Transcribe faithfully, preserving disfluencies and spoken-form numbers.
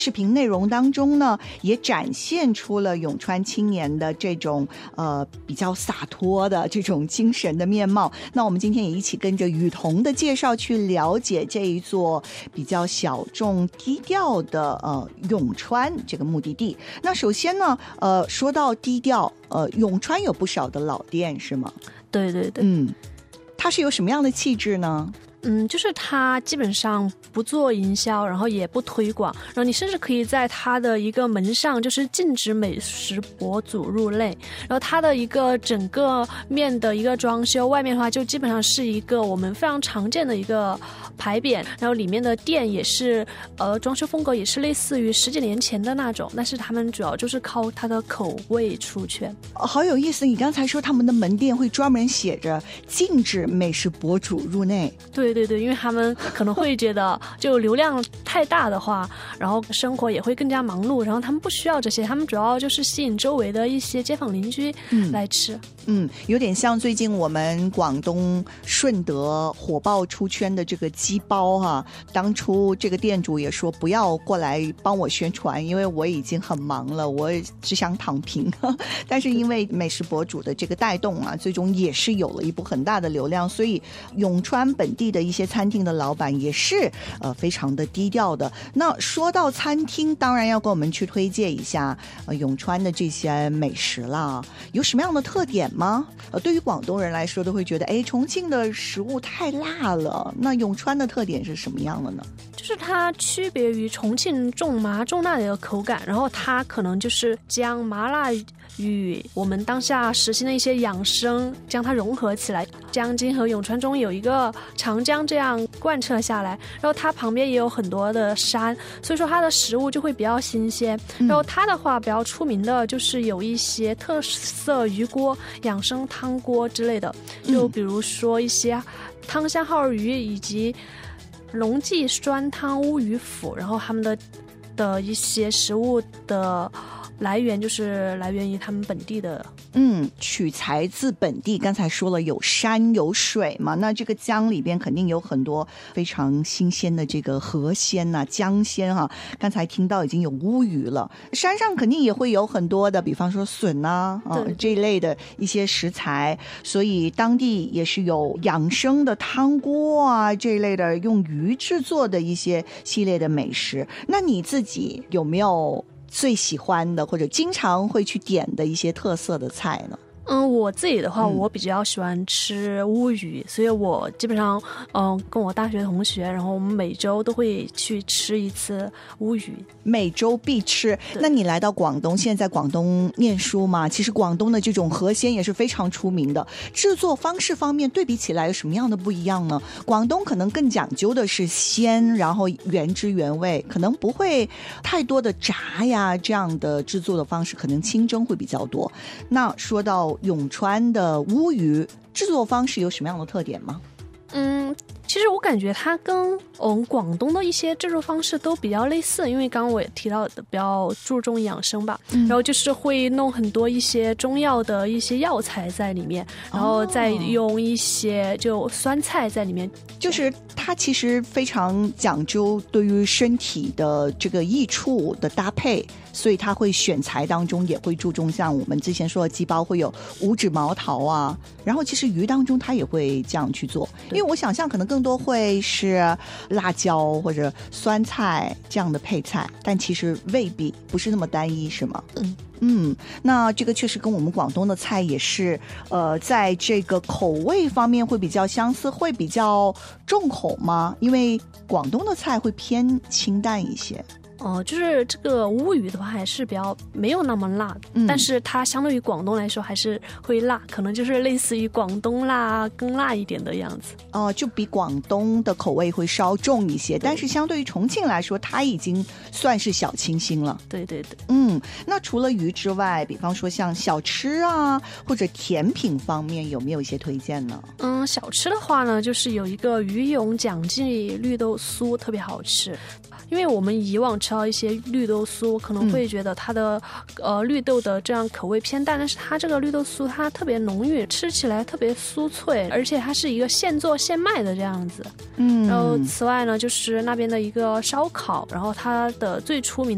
视频内容当中呢，也展现出了永川青年的这种呃比较洒脱的这种精神的面貌。那我们今天也一起跟着雨桐的介绍去了解这一座比较小众低调的呃永川这个目的地。那首先呢，呃，说到低调，呃，永川有不少的老店是吗？ 对对对， 嗯，它是有什么样的气质呢？ 嗯，就是它基本上不做营销，然后也不推广，然后你甚至可以在它的一个门上就是禁止美食博主入内，然后它的一个整个面的一个装修，外面的话就基本上是一个我们非常常见的一个牌匾，然后里面的店也是呃装修风格也是类似于十几年前的那种，但是他们主要就是靠它的口味出圈。 哦，好有意思，你刚才说他们的门店会专门写着禁止美食博主入内。 对对对，因为他们可能会觉得就流量太大的话，然后生活也会更加忙碌，然后他们不需要这些，他们主要就是吸引周围的一些街坊邻居来吃。 嗯，有点像最近我们广东顺德火爆出圈的这个鸡包哈、啊，当初这个店主也说不要过来帮我宣传，因为我已经很忙了，我只想躺平。但是因为美食博主的这个带动啊，最终也是有了一波很大的流量，所以永川本地的一些餐厅的老板也是呃非常的低调的。那说到餐厅，当然要跟我们去推荐一下呃永川的这些美食啦，有什么样的特点吗？呃，对于广东人来说都会觉得，哎，重庆的食物太辣了。那永川的特点是什么样的呢？ 就是它区别于重庆重麻重辣的一个口感，然后它可能就是将麻辣与我们当下实行的一些养生将它融合起来。江津和永川中有一个长江这样贯彻下来，然后它旁边也有很多的山，所以说它的食物就会比较新鲜。然后它的话比较出名的就是有一些特色鱼锅、养生汤锅之类的，就比如说一些汤香耗儿鱼以及龙记酸汤乌鱼腐，然后他们的的一些食物的来源就是来源于他们本地的， 嗯，取材自本地。刚才说了有山有水嘛，那这个江里边肯定有很多非常新鲜的这个河鲜呐、江鲜哈、啊。刚才听到已经有乌鱼了，山上肯定也会有很多的，比方说笋呐 啊, 啊这一类的一些食材，所以当地也是有养生的汤锅啊这一类的用鱼制作的一些系列的美食。那你自己有没有最喜欢的或者经常会去点的一些特色的菜呢？ 嗯，我自己的话，我比较喜欢吃乌鱼，所以我基本上，嗯，跟我大学同学，然后我们每周都会去吃一次乌鱼， 每周必吃。那你来到广东，现在在广东念书嘛？其实广东的这种河鲜也是非常出名的。制作方式方面对比起来有什么样的不一样呢？广东可能更讲究的是鲜，然后原汁原味，可能不会太多的炸呀，这样的制作的方式可能清蒸会比较多。那说到永川的乌鱼制作方式有什么样的特点吗？ 嗯，其实我感觉它跟嗯广东的一些制作方式都比较类似，因为刚刚我也提到的比较注重养生吧、嗯、然后就是会弄很多一些中药的一些药材在里面，然后再用一些就酸菜在里面、哦、 就是它其实非常讲究对于身体的这个益处的搭配，所以它会选材当中也会注重像我们之前说的鸡包会有五指毛桃啊，然后其实鱼当中它也会这样去做，因为我想象可能更多会是辣椒或者酸菜这样的配菜，但其实未必不是那么单一，是吗？嗯嗯，那这个确实跟我们广东的菜也是呃，在这个口味方面会比较相似，会比较重口吗？因为广东的菜会偏清淡一些。 哦、呃，就是这个乌鱼的话还是比较没有那么辣、嗯、但是它相对于广东来说还是会辣，可能就是类似于广东辣更辣一点的样子。 哦、呃，就比广东的口味会稍重一些，但是相对于重庆来说它已经算是小清新了。 对对对。 嗯，那除了鱼之外，比方说像小吃啊或者甜品方面有没有一些推荐呢？ 嗯，小吃的话呢，就是有一个鱼永蒋记绿豆酥特别好吃，因为我们以往吃到一些绿豆酥可能会觉得它的、嗯、呃绿豆的这样口味偏淡，但是它这个绿豆酥它特别浓郁，吃起来特别酥脆，而且它是一个现做现卖的这样子。嗯，然后此外呢就是那边的一个烧烤，然后它的最出名